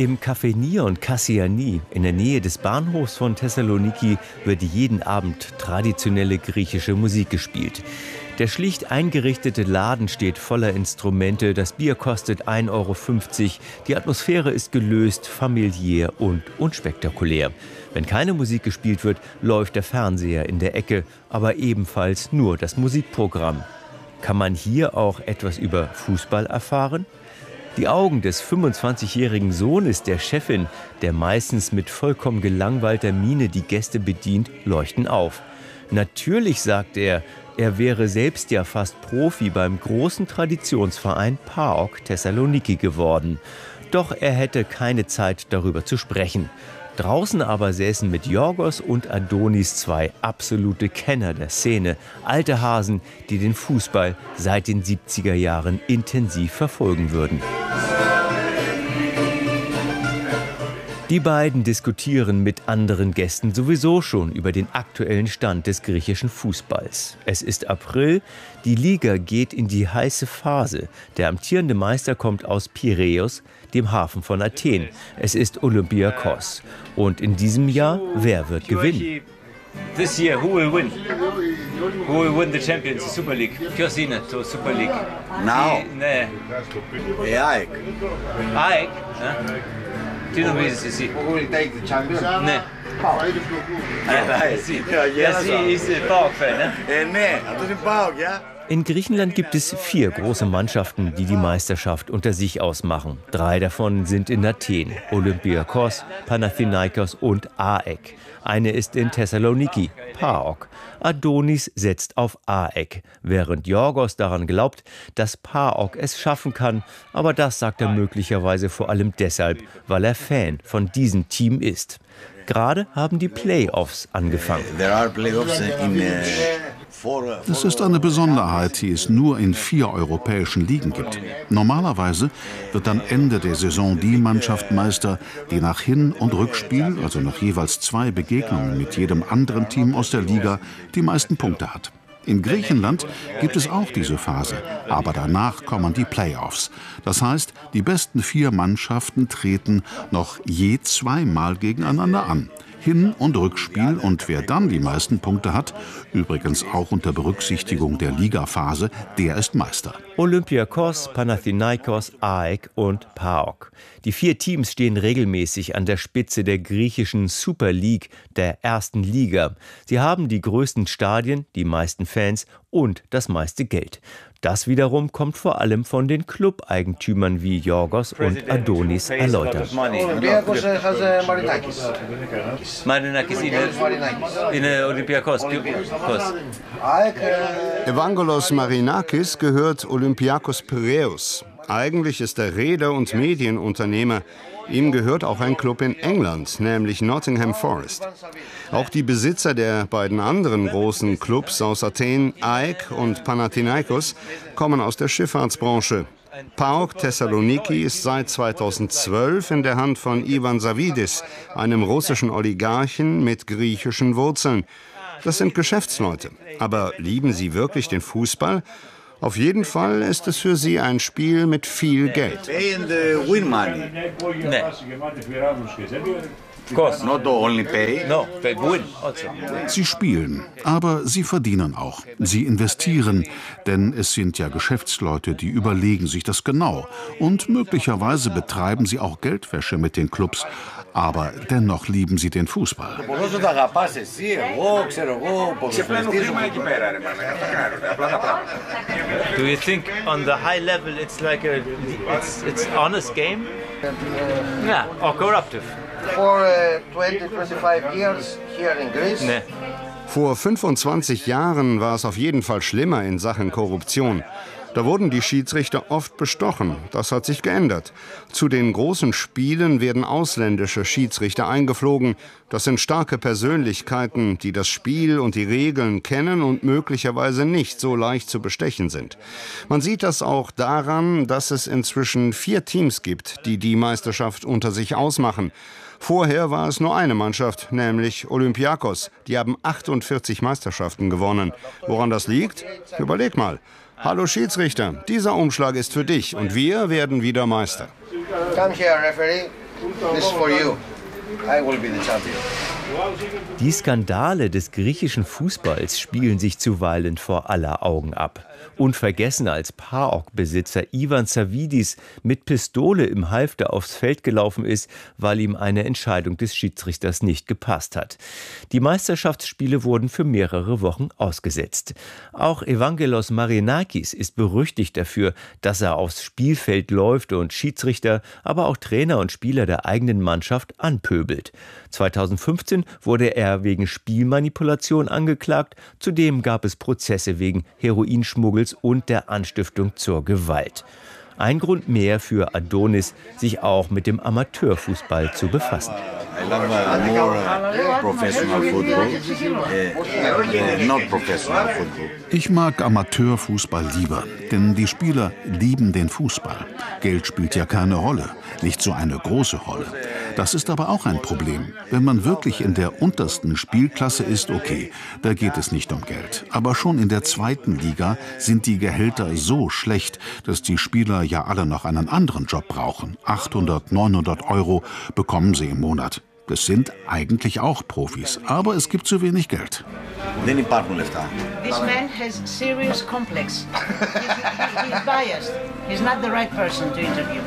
Im Café Nion Kassiani in der Nähe des Bahnhofs von Thessaloniki wird jeden Abend traditionelle griechische Musik gespielt. Der schlicht eingerichtete Laden steht voller Instrumente, das Bier kostet 1,50 €, die Atmosphäre ist gelöst, familiär und unspektakulär. Wenn keine Musik gespielt wird, läuft der Fernseher in der Ecke, aber ebenfalls nur das Musikprogramm. Kann man hier auch etwas über Fußball erfahren? Die Augen des 25-jährigen Sohnes der Chefin, der meistens mit vollkommen gelangweilter Miene die Gäste bedient, leuchten auf. Natürlich, sagt er wäre selbst ja fast Profi beim großen Traditionsverein PAOK Thessaloniki geworden. Doch er hätte keine Zeit, darüber zu sprechen. Draußen aber säßen mit Yorgos und Adonis zwei absolute Kenner der Szene, alte Hasen, die den Fußball seit den 70er Jahren intensiv verfolgen würden. Die beiden diskutieren mit anderen Gästen sowieso schon über den aktuellen Stand des griechischen Fußballs. Es ist April, die Liga geht in die heiße Phase. Der amtierende Meister kommt aus Piräus, dem Hafen von Athen. Es ist Olympiakos. Und in diesem Jahr, wer wird gewinnen? This year, who will win? Who will win the Champions, the Super League? Ποιος είναι το Super League? Now? Ναι. ΑΕΚ. ΑΕΚ? Τι νομίζεις εσύ? Who will take the champions? Ναι. Εσύ είσαι PAOK-Fan, ne? Ναι, αυτό είναι PAOK, ja? In Griechenland gibt es 4 große Mannschaften, die die Meisterschaft unter sich ausmachen. 3 davon sind in Athen, Olympiakos, Panathinaikos und AEK. Eine ist in Thessaloniki, PAOK. Adonis setzt auf AEK, während Yorgos daran glaubt, dass PAOK es schaffen kann. Aber das sagt er möglicherweise vor allem deshalb, weil er Fan von diesem Team ist. Gerade haben die Playoffs angefangen. Das ist eine Besonderheit, die es nur in 4 europäischen Ligen gibt. Normalerweise wird am Ende der Saison die Mannschaft Meister, die nach Hin- und Rückspiel, also nach jeweils 2 Begegnungen mit jedem anderen Team aus der Liga, die meisten Punkte hat. In Griechenland gibt es auch diese Phase, aber danach kommen die Playoffs. Das heißt, die besten 4 Mannschaften treten noch je 2-mal gegeneinander an. Hin- und Rückspiel, und wer dann die meisten Punkte hat, übrigens auch unter Berücksichtigung der Ligaphase, der ist Meister. Olympiakos, Panathinaikos, AEK und PAOK. Die 4 Teams stehen regelmäßig an der Spitze der griechischen Super League, der ersten Liga. Sie haben die größten Stadien, die meisten Fans und das meiste Geld. Das wiederum kommt vor allem von den Club-Eigentümern wie Yorgos und Adonis erläutert. Marinakis είναι Olympiakos. Evangelos Marinakis gehört Olympiakos Piräus. Eigentlich ist er Reeder und Medienunternehmer. Ihm gehört auch ein Club in England, nämlich Nottingham Forest. Auch die Besitzer der beiden anderen großen Clubs aus Athen, AEK und Panathinaikos, kommen aus der Schifffahrtsbranche. PAOK Thessaloniki ist seit 2012 in der Hand von Ivan Savidis, einem russischen Oligarchen mit griechischen Wurzeln. Das sind Geschäftsleute. Aber lieben sie wirklich den Fußball? Auf jeden Fall ist es für sie ein Spiel mit viel Geld. Not only pay. No, they win also. Sie spielen, aber sie verdienen auch. Sie investieren, denn es sind ja Geschäftsleute, die überlegen sich das genau. Und möglicherweise betreiben sie auch Geldwäsche mit den Clubs. Aber dennoch lieben sie den Fußball. Do you think on the high level it's like it's honest game? Yeah, or corruptive? For 20-25 years here in Greece. Nee. Vor 25 Jahren war es auf jeden Fall schlimmer in Sachen Korruption. Da wurden die Schiedsrichter oft bestochen. Das hat sich geändert. Zu den großen Spielen werden ausländische Schiedsrichter eingeflogen. Das sind starke Persönlichkeiten, die das Spiel und die Regeln kennen und möglicherweise nicht so leicht zu bestechen sind. Man sieht das auch daran, dass es inzwischen 4 Teams gibt, die die Meisterschaft unter sich ausmachen. Vorher war es nur eine Mannschaft, nämlich Olympiakos. Die haben 48 Meisterschaften gewonnen. Woran das liegt? Überleg mal. Hallo Schiedsrichter, dieser Umschlag ist für dich und wir werden wieder Meister. Come here, referee. This is for you. I will be the champion. Die Skandale des griechischen Fußballs spielen sich zuweilen vor aller Augen ab. Unvergessen, als PAOK-Besitzer Ivan Savvidis mit Pistole im Halfter aufs Feld gelaufen ist, weil ihm eine Entscheidung des Schiedsrichters nicht gepasst hat. Die Meisterschaftsspiele wurden für mehrere Wochen ausgesetzt. Auch Evangelos Marinakis ist berüchtigt dafür, dass er aufs Spielfeld läuft und Schiedsrichter, aber auch Trainer und Spieler der eigenen Mannschaft anpöbelt. 2015 wurde er wegen Spielmanipulation angeklagt. Zudem gab es Prozesse wegen Heroinschmuggels und der Anstiftung zur Gewalt. Ein Grund mehr für Adonis, sich auch mit dem Amateurfußball zu befassen. I love more professional football, not professional football. Ich mag Amateurfußball lieber, denn die Spieler lieben den Fußball. Geld spielt ja keine Rolle, nicht so eine große Rolle. Das ist aber auch ein Problem. Wenn man wirklich in der untersten Spielklasse ist, okay, da geht es nicht um Geld. Aber schon in der zweiten Liga sind die Gehälter so schlecht, dass die Spieler ja alle noch einen anderen Job brauchen. 800, 900 Euro bekommen sie im Monat. Das sind eigentlich auch Profis, aber es gibt zu wenig Geld. Δεν υπάρχουν λεφτά. This man has serious complex. He's biased. He's not the right person to interview.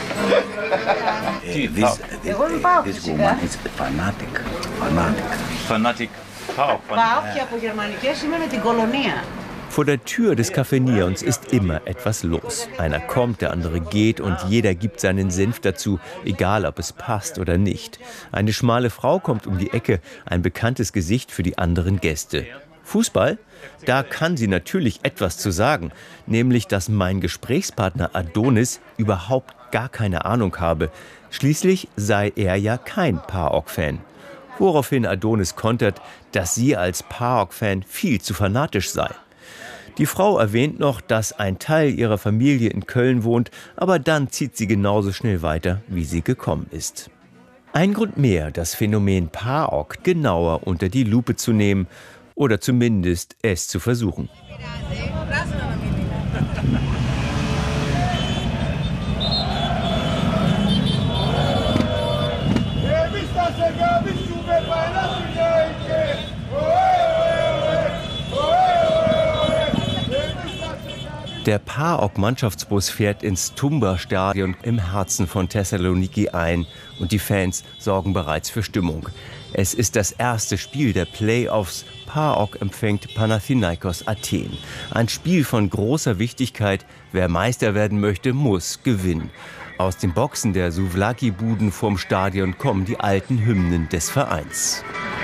This woman is fanatic. Fanatic. PAOK. PAOK και από γερμανικές σημαίνει την κολονία. Vor der Tür des Café ist immer etwas los. Einer kommt, der andere geht und jeder gibt seinen Senf dazu, egal ob es passt oder nicht. Eine schmale Frau kommt um die Ecke, ein bekanntes Gesicht für die anderen Gäste. Fußball? Da kann sie natürlich etwas zu sagen, nämlich, dass mein Gesprächspartner Adonis überhaupt gar keine Ahnung habe. Schließlich sei er ja kein PAOK-Fan. Woraufhin Adonis kontert, dass sie als PAOK-Fan viel zu fanatisch sei. Die Frau erwähnt noch, dass ein Teil ihrer Familie in Köln wohnt, aber dann zieht sie genauso schnell weiter, wie sie gekommen ist. Ein Grund mehr, das Phänomen PAOK genauer unter die Lupe zu nehmen oder zumindest es zu versuchen. Der PAOK-Mannschaftsbus fährt ins Tumba-Stadion im Herzen von Thessaloniki ein und die Fans sorgen bereits für Stimmung. Es ist das erste Spiel der Playoffs. PAOK empfängt Panathinaikos Athen. Ein Spiel von großer Wichtigkeit. Wer Meister werden möchte, muss gewinnen. Aus den Boxen der Souvlaki-Buden vorm Stadion kommen die alten Hymnen des Vereins.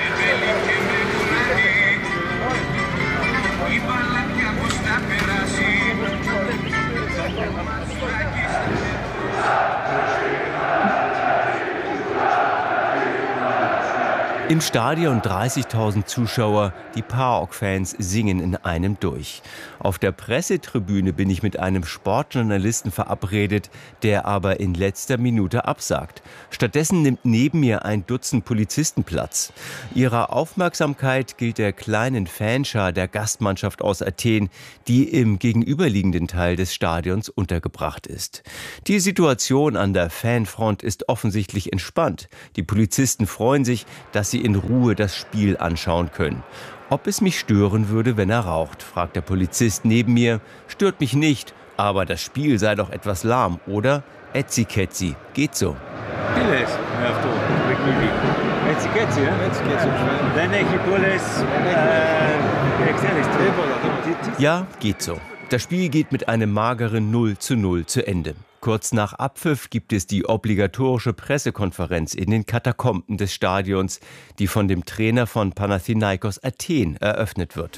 Im Stadion 30.000 Zuschauer, die PAOK-Fans singen in einem durch. Auf der Pressetribüne bin ich mit einem Sportjournalisten verabredet, der aber in letzter Minute absagt. Stattdessen nimmt neben mir ein Dutzend Polizisten Platz. Ihrer Aufmerksamkeit gilt der kleinen Fanschar der Gastmannschaft aus Athen, die im gegenüberliegenden Teil des Stadions untergebracht ist. Die Situation an der Fanfront ist offensichtlich entspannt. Die Polizisten freuen sich, dass sie in Ruhe das Spiel anschauen können. Ob es mich stören würde, wenn er raucht, fragt der Polizist neben mir. Stört mich nicht, aber das Spiel sei doch etwas lahm, oder? Etzi-ketzi, geht so. Ja, geht so. Das Spiel geht mit einem mageren 0:0 zu Ende. Kurz nach Abpfiff gibt es die obligatorische Pressekonferenz in den Katakomben des Stadions, die von dem Trainer von Panathinaikos Athen eröffnet wird.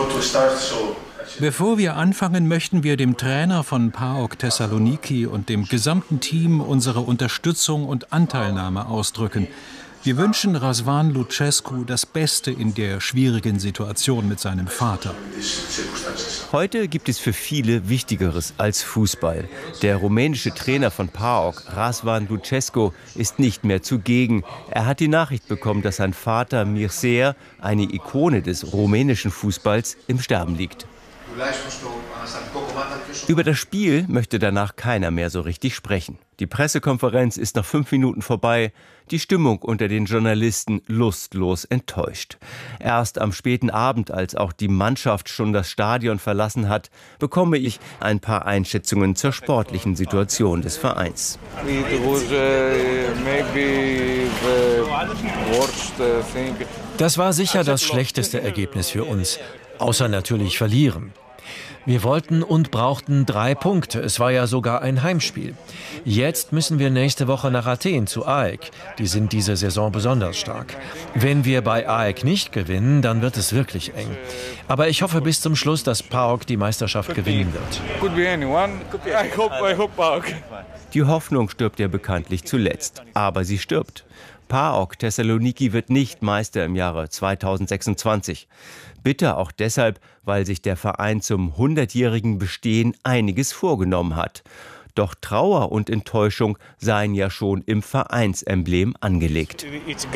Bevor wir anfangen, möchten wir dem Trainer von PAOK Thessaloniki und dem gesamten Team unsere Unterstützung und Anteilnahme ausdrücken. Wir wünschen Razvan Lucescu das Beste in der schwierigen Situation mit seinem Vater. Heute gibt es für viele Wichtigeres als Fußball. Der rumänische Trainer von PAOK, Razvan Lucescu, ist nicht mehr zugegen. Er hat die Nachricht bekommen, dass sein Vater Mircea, eine Ikone des rumänischen Fußballs, im Sterben liegt. Über das Spiel möchte danach keiner mehr so richtig sprechen. Die Pressekonferenz ist nach 5 Minuten vorbei, die Stimmung unter den Journalisten lustlos enttäuscht. Erst am späten Abend, als auch die Mannschaft schon das Stadion verlassen hat, bekomme ich ein paar Einschätzungen zur sportlichen Situation des Vereins. Das war sicher das schlechteste Ergebnis für uns, außer natürlich verlieren. Wir wollten und brauchten 3 Punkte. Es war ja sogar ein Heimspiel. Jetzt müssen wir nächste Woche nach Athen zu AEK. Die sind diese Saison besonders stark. Wenn wir bei AEK nicht gewinnen, dann wird es wirklich eng. Aber ich hoffe bis zum Schluss, dass PAOK die Meisterschaft gewinnen wird. Die Hoffnung stirbt ja bekanntlich zuletzt. Aber sie stirbt. PAOK Thessaloniki wird nicht Meister im Jahre 2026. Bitter auch deshalb, weil sich der Verein zum 100-jährigen Bestehen einiges vorgenommen hat. Doch Trauer und Enttäuschung seien ja schon im Vereinsemblem angelegt.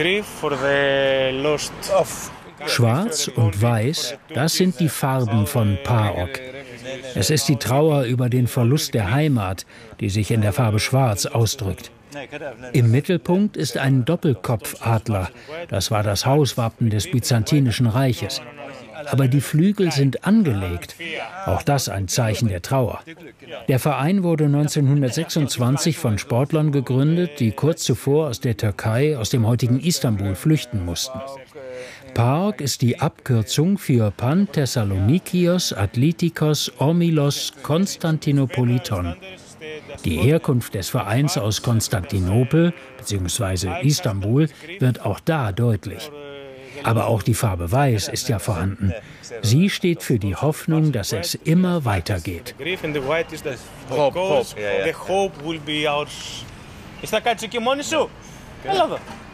Schwarz und Weiß, das sind die Farben von PAOK. Es ist die Trauer über den Verlust der Heimat, die sich in der Farbe Schwarz ausdrückt. Im Mittelpunkt ist ein Doppelkopfadler. Das war das Hauswappen des Byzantinischen Reiches. Aber die Flügel sind angelegt. Auch das ein Zeichen der Trauer. Der Verein wurde 1926 von Sportlern gegründet, die kurz zuvor aus der Türkei, aus dem heutigen Istanbul, flüchten mussten. PAOK ist die Abkürzung für Panthessalonikios Athletikos Ormilos Konstantinopoliton. Die Herkunft des Vereins aus Konstantinopel bzw. Istanbul wird auch da deutlich. Aber auch die Farbe Weiß ist ja vorhanden. Sie steht für die Hoffnung, dass es immer weitergeht. Hope.